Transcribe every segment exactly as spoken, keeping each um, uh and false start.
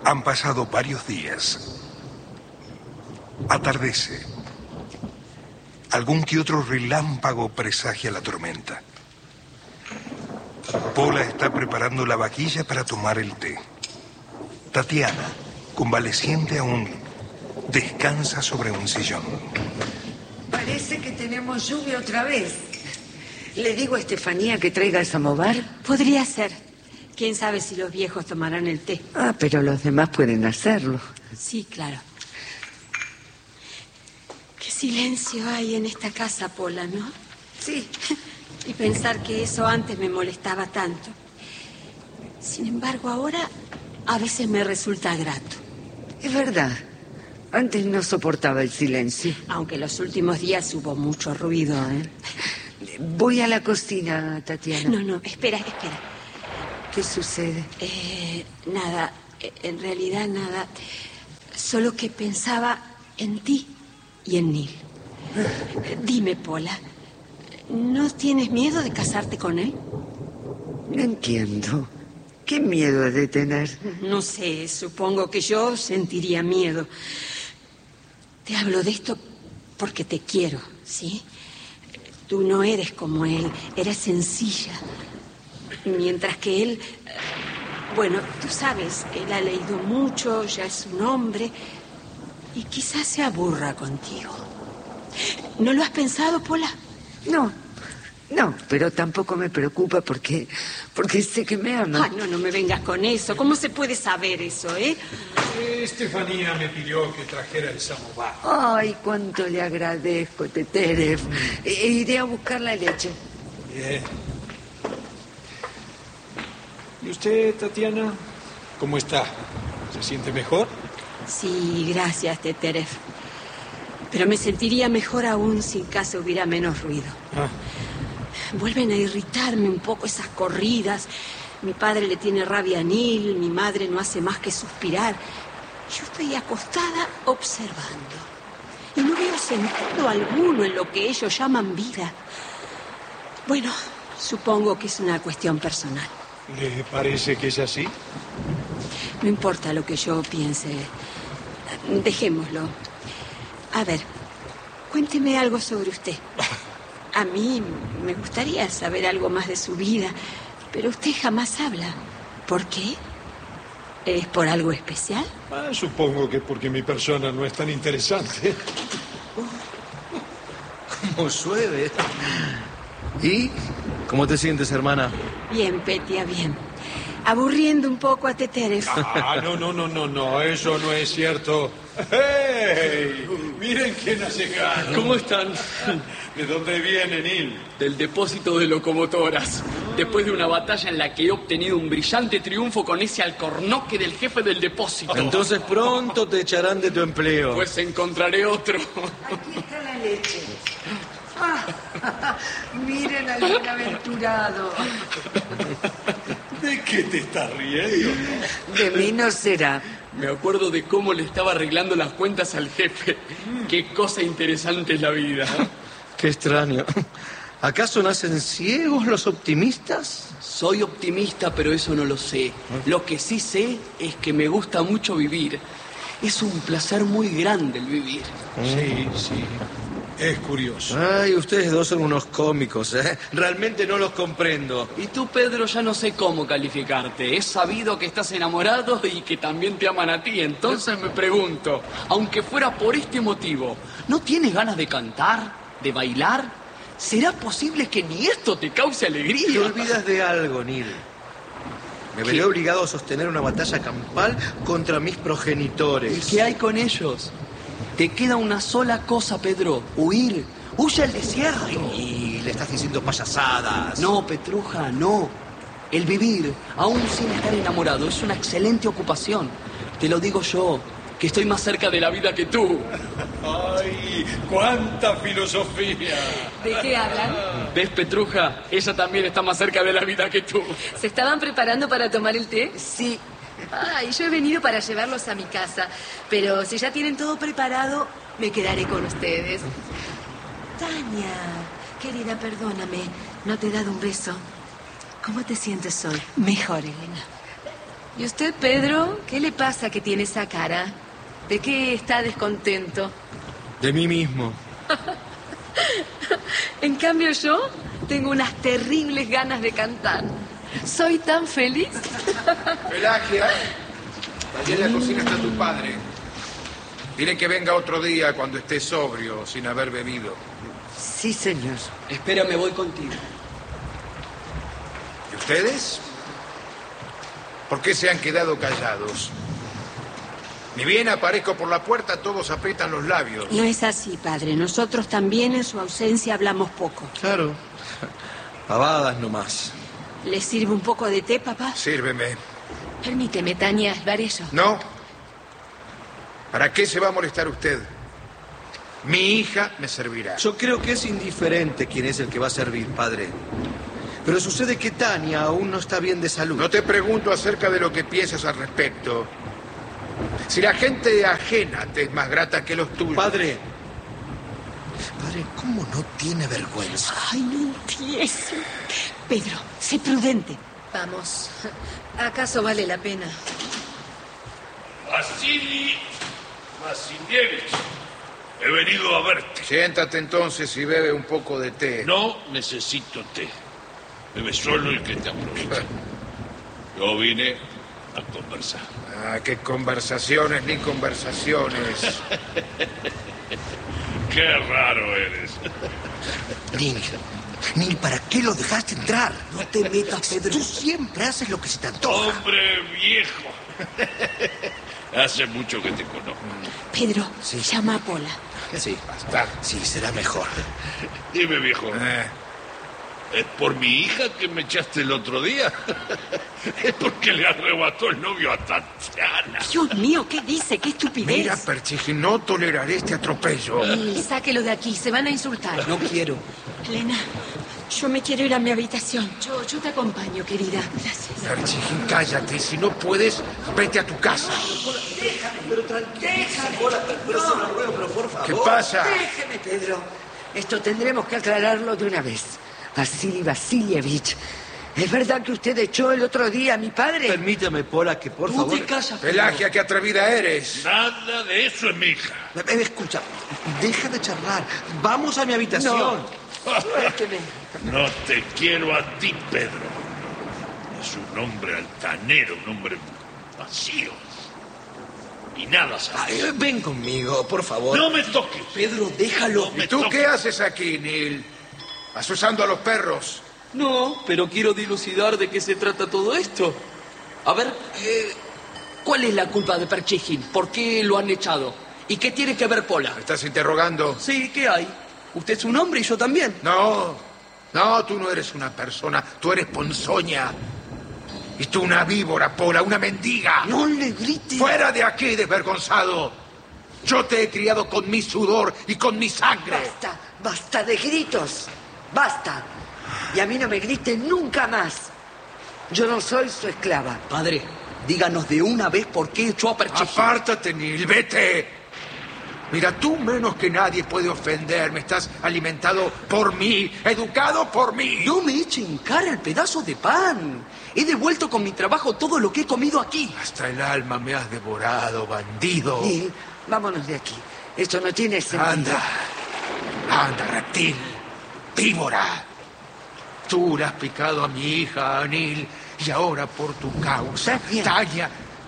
Han pasado varios días. Atardece. Algún que otro relámpago presagia la tormenta. Pola está preparando la vaquilla para tomar el té. Tatiana, convaleciente aún, descansa sobre un sillón. Parece que tenemos lluvia otra vez. ¿Le digo a Estefanía que traiga el samovar? Podría ser. Quién sabe si los viejos tomarán el té. Ah, pero los demás pueden hacerlo. Sí, claro. Qué silencio hay en esta casa, Pola, ¿no? Sí. Y pensar que eso antes me molestaba tanto. Sin embargo, ahora a veces me resulta grato. Es verdad. Antes no soportaba el silencio. Aunque los últimos días hubo mucho ruido, ¿eh? Voy a la cocina, Tatiana. No, no, espera, espera. ¿Qué sucede? Eh, nada, en realidad nada. Solo que pensaba en ti y en Neil. Dime, Pola, ¿no tienes miedo de casarte con él? No entiendo. ¿Qué miedo he de tener? No sé, supongo que yo sentiría miedo. Te hablo de esto porque te quiero, ¿sí? Tú no eres como él, eres sencilla. Mientras que él... Bueno, tú sabes, él ha leído mucho, ya es un hombre, y quizás se aburra contigo. ¿No lo has pensado, Pola? No, no, pero tampoco me preocupa porque, porque sé que me ama. Ay, no, no me vengas con eso. ¿Cómo se puede saber eso, eh? Estefanía me pidió que trajera el samovar. Ay, cuánto le agradezco, Teteref. Mm. E iré a buscar la leche. Bien. ¿Y usted, Tatiana? ¿Cómo está? ¿Se siente mejor? Sí, gracias, Teteref. Pero me sentiría mejor aún si en casa hubiera menos ruido. Ah. Vuelven a irritarme un poco esas corridas. Mi padre le tiene rabia a Neil, mi madre no hace más que suspirar. Yo estoy acostada observando. Y no veo sentido alguno en lo que ellos llaman vida. Bueno, supongo que es una cuestión personal. ¿Le parece que es así? No importa lo que yo piense. Dejémoslo. A ver, cuénteme algo sobre usted. A mí me gustaría saber algo más de su vida, pero usted jamás habla. ¿Por qué? ¿Es por algo especial? Ah, supongo que porque mi persona no es tan interesante. ¿Cómo llueve? ¿Y cómo te sientes, hermana? Bien, Petia, bien. Aburriendo un poco a Teteref. Ah, no, no, no, no, no, eso no es cierto. ¡Hey! Miren quién ha llegado. ¿Cómo están? ¿De dónde viene, Neil? Del depósito de locomotoras. Después de una batalla en la que he obtenido un brillante triunfo con ese alcornoque del jefe del depósito. Entonces pronto te echarán de tu empleo. Pues encontraré otro. Aquí está la leche. Ah, miren al bienaventurado. ¿De qué te estás riendo? De mí no será. Me acuerdo de cómo le estaba arreglando las cuentas al jefe. Qué cosa interesante es la vida. Qué extraño. ¿Acaso nacen ciegos los optimistas? Soy optimista, pero eso no lo sé. Lo que sí sé es que me gusta mucho vivir. Es un placer muy grande el vivir. Sí, sí. Es curioso. Ay, ustedes dos son unos cómicos, ¿eh? Realmente no los comprendo. Y tú, Pedro, ya no sé cómo calificarte. He sabido que estás enamorado y que también te aman a ti. Entonces me pregunto, aunque fuera por este motivo, ¿no tienes ganas de cantar, de bailar? ¿Será posible que ni esto te cause alegría? Te olvidas de algo, Neil. Me veré ¿Qué? obligado a sostener una batalla campal contra mis progenitores. ¿Y qué hay con ellos? Te queda una sola cosa, Pedro. Huir. Huye al desierto. Y le estás diciendo payasadas. No, Petruja, no. El vivir, aún sin estar enamorado, es una excelente ocupación. Te lo digo yo, que estoy más cerca de la vida que tú. ¡Ay, cuánta filosofía! ¿De qué hablan? ¿Ves, Petruja? Ella también está más cerca de la vida que tú. ¿Se estaban preparando para tomar el té? Sí. Ay, yo he venido para llevarlos a mi casa, pero si ya tienen todo preparado, me quedaré con ustedes. Tania, querida, perdóname. No te he dado un beso. ¿Cómo te sientes hoy? Mejor, Elena. ¿Y usted, Pedro? ¿Qué le pasa que tiene esa cara? ¿De qué está descontento? De mí mismo. En cambio yo tengo unas terribles ganas de cantar. Soy tan feliz. Pelagia, allí en la cocina está tu padre. Dile que venga otro día cuando esté sobrio, sin haber bebido. Sí, señor. Espérame, voy contigo. ¿Y ustedes? ¿Por qué se han quedado callados? Ni bien aparezco por la puerta, todos aprietan los labios. No es así, padre. Nosotros también en su ausencia hablamos poco. Claro. Pavadas nomás. ¿Le sirve un poco de té, papá? Sírveme. Permíteme, Tania, es Varello. No. ¿Para qué se va a molestar usted? Mi hija me servirá. Yo creo que es indiferente quién es el que va a servir, padre. Pero sucede que Tania aún no está bien de salud. No te pregunto acerca de lo que piensas al respecto. Si la gente ajena te es más grata que los tuyos. Padre. Padre, ¿cómo no tiene vergüenza? Ay, no empiece. Pedro, sé prudente. Vamos. ¿Acaso vale la pena? Vasily Vasilievich, he venido a verte. Siéntate entonces y bebe un poco de té. No necesito té. Bebe solo el que te aprovecha. Yo vine a conversar. Ah, qué conversaciones ni conversaciones. Qué raro eres. Nil, Nil, ¿para qué lo dejaste entrar? No te metas, Pedro. Tú siempre haces lo que se te antoja. Hombre viejo. Hace mucho que te conozco. Pedro, Sí. llama a Pola. Sí, Basta. sí, será mejor. Dime, viejo. Eh, ¿Es por mi hija que me echaste el otro día? Es porque le arrebató el novio a Tatiana. Dios mío, ¿qué dice? ¡Qué estupidez! mira, Perchigi, no toleraré este atropello. Y sáquelo de aquí, se van a insultar. No quiero. Elena, yo me quiero ir a mi habitación. Yo, yo te acompaño, querida. Gracias. Perchigi, cállate. Si no puedes, vete a tu casa. Pero tranquilo. Pero se lo ruego, pero por favor. ¿Qué pasa? Déjeme, Pedro. Esto tendremos que aclararlo de una vez. Vasily Vasilievich, ¿es verdad que usted echó el otro día a mi padre? Permítame, Pola, que por Tú favor... te callas, Pedro. Pelagia, qué atrevida eres. Nada de eso es mi hija. Eh, eh, Escucha, deja de charlar. Vamos a mi habitación. Suélteme. No te quiero a ti, Pedro. Es un hombre altanero, un hombre vacío. Y nada Ah, sabes. eh, ven conmigo, por favor. No me toques. Pedro, déjalo. No me ¿Y tú toques. qué haces aquí, Neil? Asusando a los perros. No, pero quiero dilucidar de qué se trata todo esto. A ver, eh, ¿cuál es la culpa de Perchigin? ¿Por qué lo han echado? ¿Y qué tiene que ver Pola? ¿Me estás interrogando? Sí, ¿qué hay? Usted es un hombre y yo también. No, no, tú no eres una persona, tú eres ponzoña. Y tú una víbora, Pola, una mendiga. No le grites. ¡Fuera de aquí, desvergonzado! Yo te he criado con mi sudor y con mi sangre. Basta, basta de gritos. Basta. Y a mí no me grite nunca más. Yo no soy su esclava. Padre, díganos de una vez por qué echó a Perchigin. Apártate, Neil, vete. Mira, tú menos que nadie puede ofenderme. Estás alimentado por mí, educado por mí. No me eche en cara el pedazo de pan. He devuelto con mi trabajo todo lo que he comido aquí. Hasta el alma me has devorado, bandido. Neil, vámonos de aquí. Esto no tiene sentido. Anda, anda, reptil, víbora. Tú le has picado a mi hija, a Neil, y ahora por tu causa, Tania. Tania.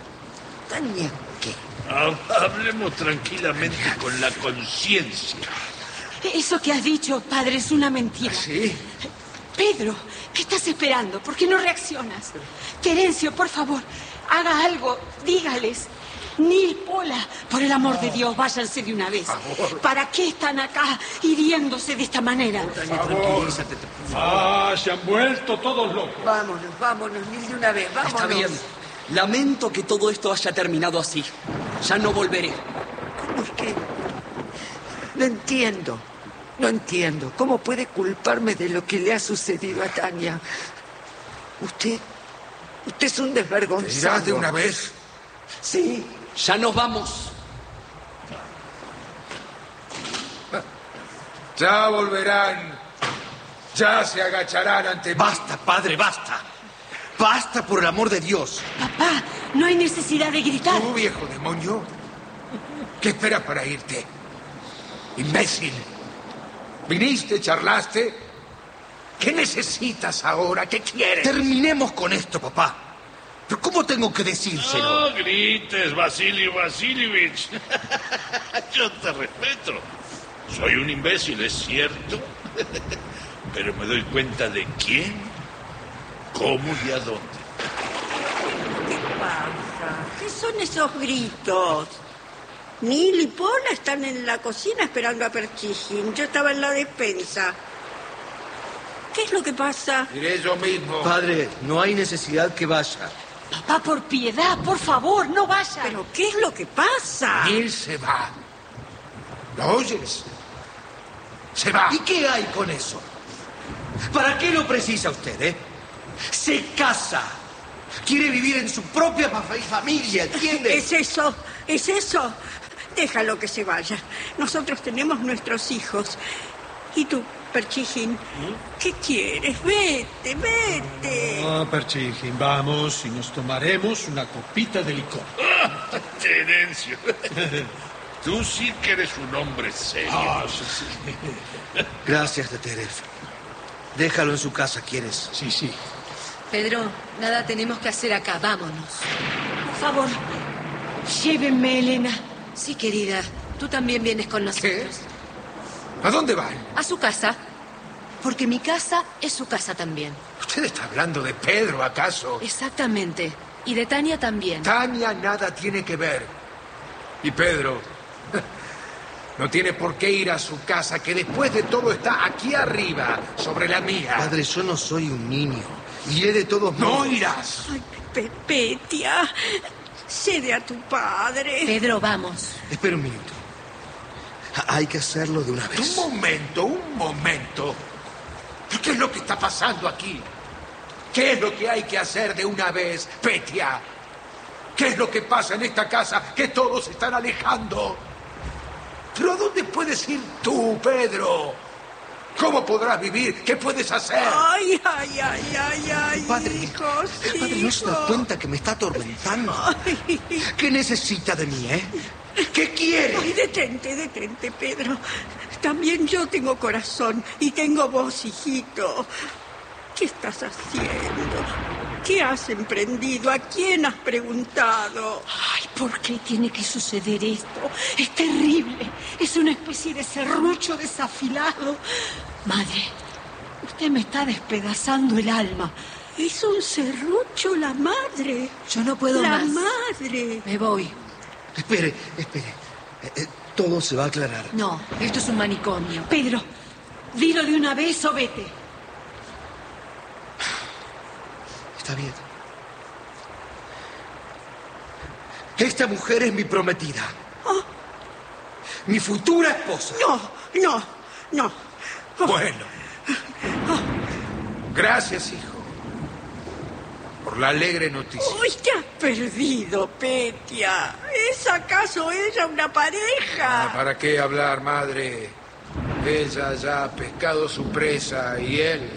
Tania, ¿qué? Ha- Hablemos tranquilamente con la conciencia. Eso que has dicho, padre, es una mentira. ¿Sí? Pedro, ¿qué estás esperando? ¿Por qué no reaccionas? Terencio, por favor, haga algo. Dígales. Nil, Pola, por el amor de Dios, váyanse de una vez. ¿Para qué están acá hiriéndose de esta manera? Tranquilízate. Ah, se han vuelto todos locos. Vámonos, vámonos, Nil, de una vez. Vámonos. Está bien. Lamento que todo esto haya terminado así. Ya no volveré. ¿Cómo es que...? No entiendo. No entiendo. ¿Cómo puede culparme de lo que le ha sucedido a Tania? Usted... Usted es un ¿Te desvergonzado. irás de una vez? Sí. Ya nos vamos. Ya volverán. Ya se agacharán ante mí. Basta, padre, basta. Basta, por el amor de Dios. Papá, no hay necesidad de gritar. Tú, viejo demonio, ¿qué esperas para irte? Imbécil. ¿Viniste, charlaste? ¿Qué necesitas ahora? ¿Qué quieres? Terminemos con esto, papá. ¿Pero cómo tengo que decírselo? No grites, Vasily Vasilievich. Yo te respeto. Soy un imbécil, es cierto. Pero me doy cuenta de quién, cómo y a dónde. ¿Qué pasa? ¿Qué son esos gritos? Nil y Pola están en la cocina esperando a Perchigin. Yo estaba en la despensa. ¿Qué es lo que pasa? Diré yo mismo. Padre, no hay necesidad que vaya. Papá, por piedad, por favor, no vaya. ¿Pero qué es lo que pasa? Nil se va. ¿Lo oyes? Se va. ¿Y qué hay con eso? ¿Para qué lo precisa usted, eh? Se casa. Quiere vivir en su propia fa- familia, ¿entiende? Es eso, es eso. Déjalo que se vaya. Nosotros tenemos nuestros hijos. ¿Y tú, Perchigin? ¿Qué quieres? Vete, vete. Ah, Perchigin, vamos y nos tomaremos una copita de licor. Ah, Terencio. Tú sí que eres un hombre serio. Ah, sí, sí. Gracias, Teterev. Déjalo en su casa, ¿quieres? Sí, sí. Pedro, nada tenemos que hacer acá. Vámonos. Por favor, llévenme, Elena. Sí, querida. Tú también vienes con nosotros. ¿A dónde van? A su casa. Porque mi casa es su casa también. ¿Usted está hablando de Pedro, acaso? Exactamente. Y de Tania también. Tania nada tiene que ver. Y Pedro no tiene por qué ir a su casa, que después de todo está aquí arriba, sobre la mía. Padre, yo no soy un niño. Iré de todos modos. No irás. Ay, Pepetia, cede a tu padre. Pedro, vamos. Espera un minuto. Hay que hacerlo de una vez. Un momento, un momento. ¿Pero qué es lo que está pasando aquí? ¿Qué es lo que hay que hacer de una vez, Petia? ¿Qué es lo que pasa en esta casa que todos se están alejando? ¿Pero a dónde puedes ir tú, Pedro? ¿Cómo podrás vivir? ¿Qué puedes hacer? Ay, ay, ay, ay, ay. Padre, hijos, padre, ¿no se da hijos. cuenta que me está atormentando? Ay. ¿Qué necesita de mí, eh? ¿Qué quiere? Ay, detente, detente, Pedro. También yo tengo corazón y tengo voz, hijito. ¿Qué estás haciendo? ¿Qué has emprendido? ¿A quién has preguntado? Ay, ¿por qué tiene que suceder esto? Es terrible. Es una especie de serrucho desafilado. Madre, usted me está despedazando el alma. Es un serrucho, la madre. Yo no puedo la más. madre. Me voy. Espere, espere. Eh, eh, todo se va a aclarar. No, esto es un manicomio. Pedro, dilo de una vez o vete. Está bien. Esta mujer es mi prometida. Oh. Mi futura esposa. No, no, no. Oh. Bueno. Gracias, hijo, por la alegre noticia. ¡Uy, te has perdido, Petia! ¿Es acaso ella una Ah, pareja? ¿para qué hablar, madre? Ella ya ha pescado su presa y él...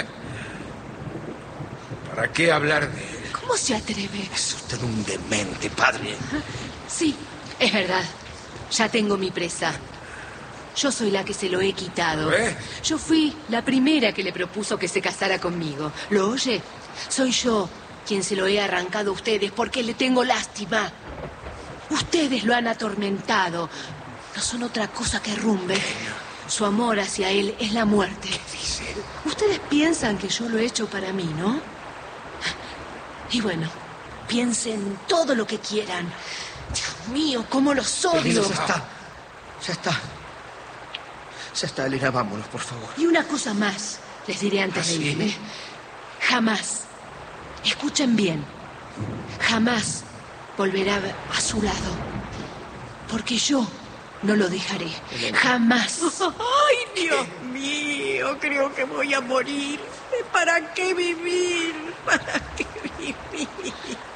¿Para qué hablar de él? ¿Cómo se atreve? Es usted un demente, padre. Sí, es verdad. Ya tengo mi presa. Yo soy la que se lo he quitado. ¿Eh? Yo fui la primera que le propuso que se casara conmigo. ¿Lo oye? Soy yo quien se lo he arrancado a ustedes porque le tengo lástima. Ustedes lo han atormentado. No son otra cosa que Rumbe. Su amor hacia él es la muerte. ¿Qué dice? Ustedes piensan que yo lo he hecho para mí, ¿no? Y bueno, piensen todo lo que quieran. Dios mío, cómo los odio. Elena, ya está. Ya está. Ya está, Elena, vámonos, por favor. Y una cosa más les diré antes ¿Ah, de sí? irme. Jamás, escuchen bien, jamás volverá a su lado. Porque yo no lo dejaré. Jamás. ¡Ay, Dios mío! Creo que voy a morir. ¿Para qué vivir? ¿Para qué vivir?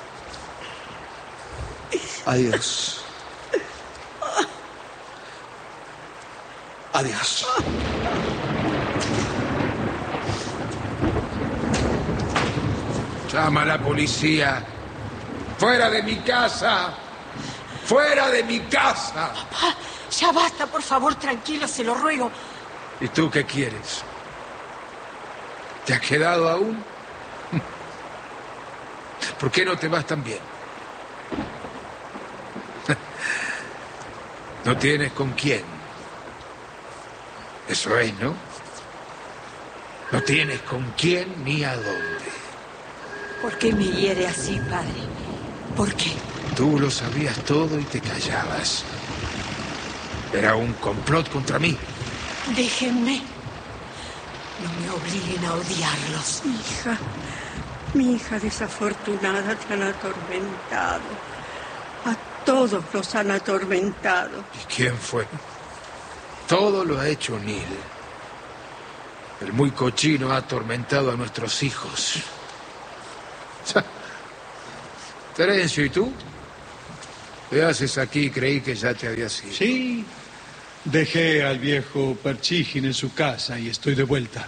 Adiós. Adiós. Llama a la policía. ¡Fuera de mi casa! ¡Fuera de mi casa! Papá, ya basta, por favor, tranquilo, se lo ruego. ¿Y tú qué quieres? ¿Te has quedado aún? ¿Por qué no te vas también? No tienes con quién. Eso es, ¿no? No tienes con quién ni a dónde. ¿Por qué me hiere así, padre? ¿Por qué? Tú lo sabías todo y te callabas. Era un complot contra mí. Déjenme. No me obliguen a odiarlos. Mi hija, mi hija desafortunada te han atormentado. A todos los han atormentado. ¿Y quién fue? Todo lo ha hecho Neil. El muy cochino ha atormentado a nuestros hijos. Terencio, ¿y tú? ¿Qué haces aquí? Creí que ya te habías ido. Sí, dejé al viejo Perchigin en su casa y estoy de vuelta.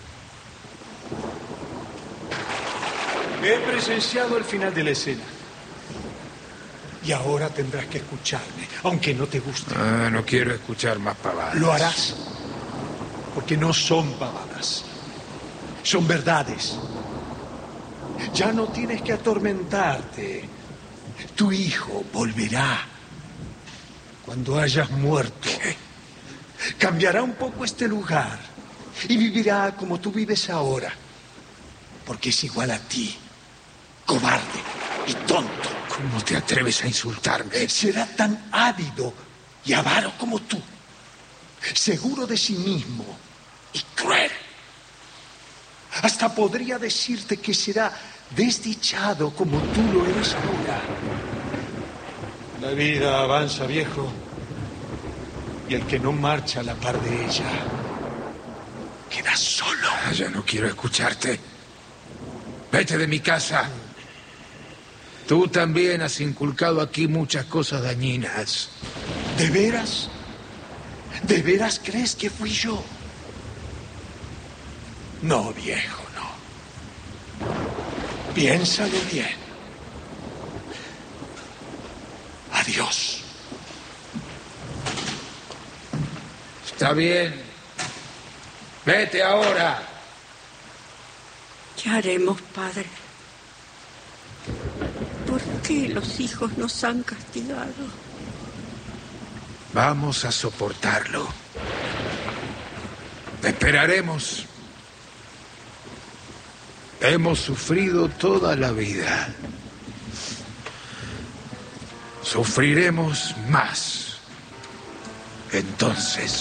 He presenciado el final de la escena. Y ahora tendrás que escucharme, aunque no te guste. Ah, no quiero escuchar más pavadas. Lo harás, porque no son pavadas. Son verdades. Ya no tienes que atormentarte. Tu hijo volverá cuando hayas muerto. Cambiará un poco este lugar y vivirá como tú vives ahora, porque es igual a ti, cobarde y tonto. ¿Cómo te atreves a insultarme? Será tan ávido y avaro como tú, seguro de sí mismo y cruel. Hasta podría decirte que será desdichado como tú lo eres ahora. La vida avanza, viejo, y el que no marcha a la par de ella queda solo. Ah, ya no quiero escucharte. Vete de mi casa. Tú también has inculcado aquí muchas cosas dañinas. ¿De veras? ¿De veras crees que fui yo? No, viejo, no. Piénsalo bien. Adiós. Está bien. Vete ahora. ¿Qué haremos, padre? ¿Por qué los hijos nos han castigado? Vamos a soportarlo. Esperaremos. Hemos sufrido toda la vida. Sufriremos más. Entonces...